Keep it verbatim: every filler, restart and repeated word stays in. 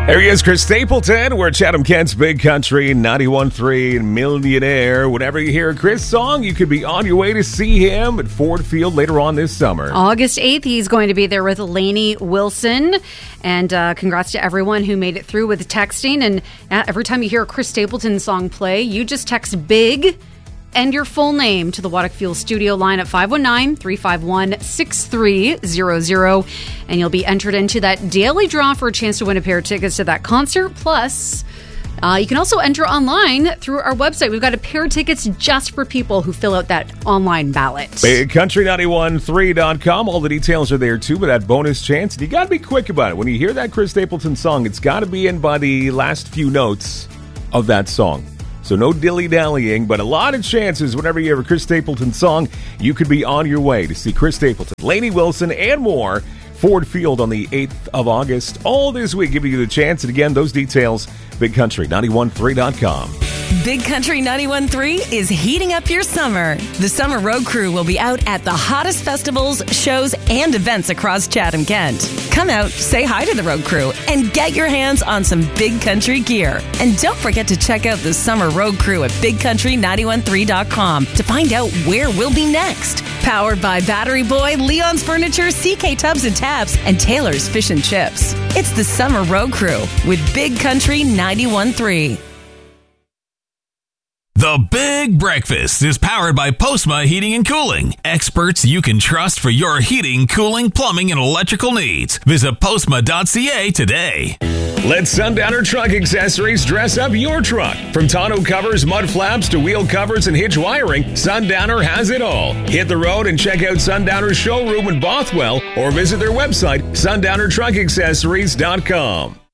There he is, Chris Stapleton. We're at Chatham Kent's Big Country, ninety-one point three Millionaire. Whenever you hear a Chris song, you could be on your way to see him at Ford Field later on this summer. August eighth, he's going to be there with Lainey Wilson. And uh, congrats to everyone who made it through with texting. And uh, every time you hear a Chris Stapleton song play, you just text BIG and your full name to the Waddick Fuel studio line at five one nine, three five one, six three zero zero. And you'll be entered into that daily draw for a chance to win a pair of tickets to that concert. Plus, uh, you can also enter online through our website. We've got a pair of tickets just for people who fill out that online ballot. big country nine one three dot com. All the details are there, too, with that bonus chance. And you got to be quick about it. When you hear that Chris Stapleton song, it's got to be in by the last few notes of that song. So no dilly-dallying, but a lot of chances whenever you hear a Chris Stapleton song, you could be on your way to see Chris Stapleton, Lainey Wilson, and more. Ford Field on the eighth of August. All this week, giving you the chance. And again, those details, big country nine one three dot com. Big Country ninety-one point three is heating up your summer. The Summer Road Crew will be out at the hottest festivals, shows, and events across Chatham Kent. Come out, say hi to the Road Crew, and get your hands on some Big Country gear. And don't forget to check out the Summer Road Crew at big country nine one three dot com to find out where we'll be next. Powered by Battery Boy, Leon's Furniture, C K Tubs and Tabs, and Taylor's Fish and Chips. It's the Summer Road Crew with Big Country ninety-one point three. The Big Breakfast is powered by Postma Heating and Cooling. Experts you can trust for your heating, cooling, plumbing, and electrical needs. Visit postma dot c a today. Let Sundowner Truck Accessories dress up your truck. From tonneau covers, mud flaps, to wheel covers and hitch wiring, Sundowner has it all. Hit the road and check out Sundowner's showroom in Bothwell or visit their website, sundowner truck accessories dot com.